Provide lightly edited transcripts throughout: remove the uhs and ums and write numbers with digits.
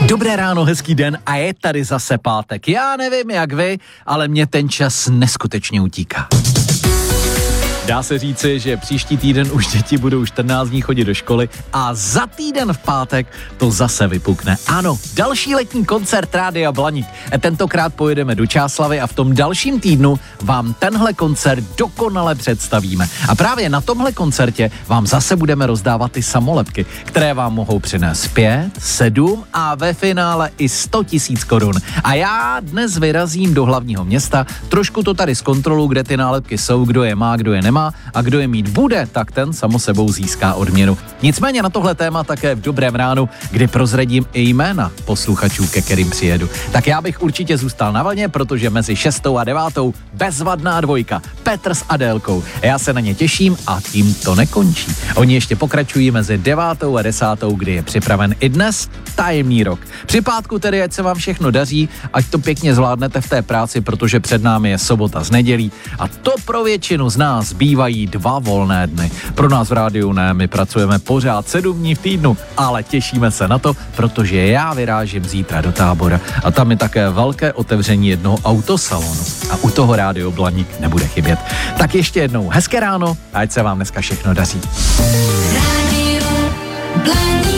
Dobré ráno, hezký den a je tady zase pátek. Já nevím jak vy, ale mě ten čas neskutečně utíká. Dá se říci, že příští týden už děti budou 14 dní chodit do školy a za týden v pátek to zase vypukne. Ano, další letní koncert Rádia Blaník. Tentokrát pojedeme do Čáslavi a v tom dalším týdnu vám tenhle koncert dokonale představíme. A právě na tomhle koncertě vám zase budeme rozdávat ty samolepky, které vám mohou přinést 5, 7 a ve finále i 100 000 korun. A já dnes vyrazím do hlavního města, trošku to tady zkontroluji, kde ty nálepky jsou, kdo je má, kdo je nemá a kdo je mít bude, tak ten samo sebou získá odměnu. Nicméně na tohle téma také v Dobrém ránu, kdy prozradím i jména posluchačů, ke kterým přijedu. Tak já bych určitě zůstal na vlně, protože mezi 6. a 9. bezvadná dvojka, Petr s Adélkou. Já se na ně těším a tím to nekončí. Oni ještě pokračují mezi 9. a 10., kdy je připraven i dnes tajemný rok. Při pátku tedy, ať se vám všechno daří, ať to pěkně zvládnete v té práci, protože před námi je sobota s nedělí a to pro většinu z nás bývají 2 volné dny. Pro nás v rádiu ne, my pracujeme pořád 7 dní v týdnu, ale těšíme se na to, protože já vyrážím zítra do Tábora a tam je také velké otevření jednoho autosalonu a u toho Rádio Blaník nebude chybět. Tak ještě jednou hezké ráno a ať se vám dneska všechno daří. Rádio Blaník.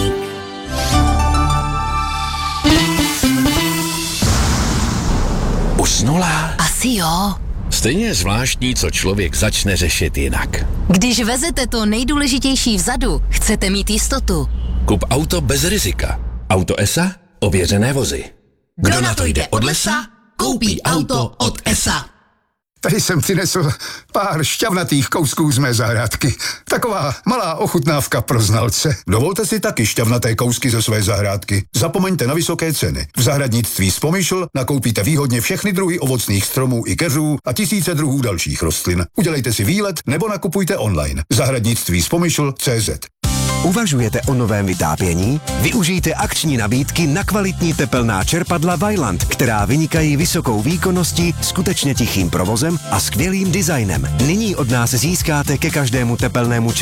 Usnula? Asi jo. Stejně zvláštní, co člověk začne řešit jinak. Když vezete to nejdůležitější vzadu, chcete mít jistotu. Kup auto bez rizika. Auto ESA, ověřené vozy. Kdo na to jde od lesa, koupí auto od ESA. Tady jsem přinesl pár šťavnatých kousků z mé zahrádky. Taková malá ochutnávka pro znalce. Dovolte si taky šťavnaté kousky ze své zahrádky. Zapomeňte na vysoké ceny. V zahradnictví Spomyšl nakoupíte výhodně všechny druhy ovocných stromů i keřů a tisíce druhů dalších rostlin. Udělejte si výlet nebo nakupujte online. Zahradnictví Spomyšl.cz. Uvažujete o novém vytápění? Využijte akční nabídky na kvalitní tepelná čerpadla Vaillant, která vynikají vysokou výkonností, skutečně tichým provozem a skvělým designem. Nyní od nás získáte ke každému tepelnému